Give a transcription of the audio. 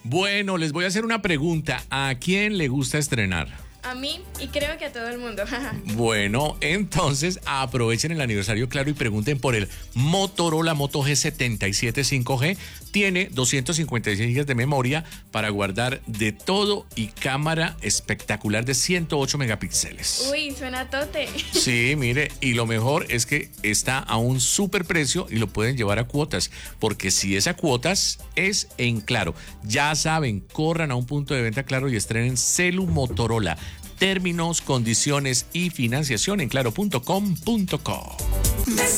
Bueno, les voy a hacer una pregunta. ¿A quién le gusta estrenar? A mí y creo que a todo el mundo. Bueno, entonces aprovechen el aniversario Claro y pregunten por el Motorola Moto G77 5G. Tiene 256 GB de memoria para guardar de todo y cámara espectacular de 108 megapíxeles. Uy, suena tote. Sí, mire, y lo mejor es que está a un super precio y lo pueden llevar a cuotas, porque si es a cuotas, es en Claro. Ya saben, corran a un punto de venta Claro y estrenen Celu Motorola. Términos, condiciones y financiación en claro.com.co.